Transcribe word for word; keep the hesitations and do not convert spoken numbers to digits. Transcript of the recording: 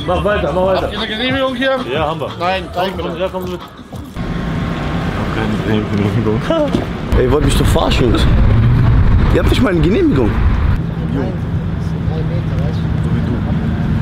Mach weiter, mach weiter. Habt ihr eine Genehmigung hier? Ja, haben wir. Nein, zeig mir. Ja, komm mit. Keine Genehmigung. Ey, ihr wollt mich doch verarschen, Jungs. Ihr habt nicht mal eine Genehmigung. Nein, drei Meter, weißt du?